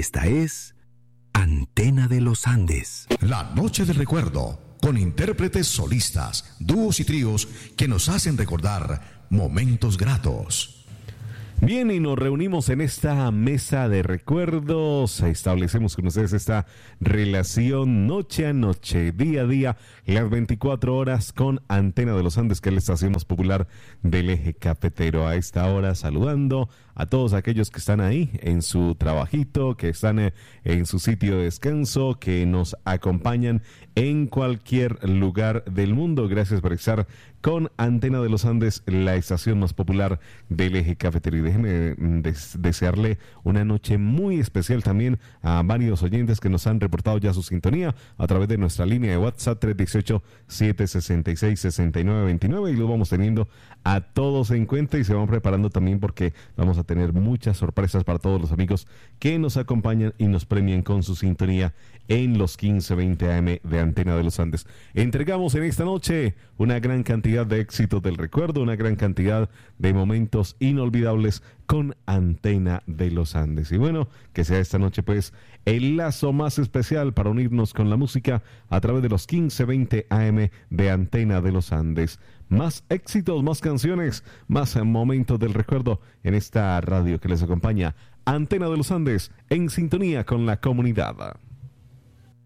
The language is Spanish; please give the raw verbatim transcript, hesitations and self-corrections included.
Esta es Antena de los Andes. La noche del recuerdo, con intérpretes solistas, dúos y tríos que nos hacen recordar momentos gratos. Bien, y nos reunimos en esta mesa de recuerdos, establecemos con ustedes esta relación noche a noche, día a día, las veinticuatro horas con Antena de los Andes, que es la estación más popular del eje cafetero. A esta hora saludando a todos aquellos que están ahí en su trabajito, que están eh, en su sitio de descanso, que nos acompañan en cualquier lugar del mundo. Gracias por estar con Antena de los Andes, la estación más popular del eje cafetero. Y déjenme des- desearle una noche muy especial también a varios oyentes que nos han reportado ya su sintonía a través de nuestra línea de WhatsApp tres uno ocho, siete seis seis, seis nueve dos nueve, y lo vamos teniendo a todos en cuenta y se van preparando también porque vamos a tener muchas sorpresas para todos los amigos que nos acompañan y nos premian con su sintonía en los quince veinte A M de Antena de los Andes. Entregamos en esta noche una gran cantidad de éxitos del recuerdo, una gran cantidad de momentos inolvidables con Antena de los Andes. Y bueno, que sea esta noche pues el lazo más especial para unirnos con la música a través de los quince veinte A M de Antena de los Andes. Más éxitos, más canciones, más momentos del recuerdo en esta radio que les acompaña. Antena de los Andes, en sintonía con la comunidad.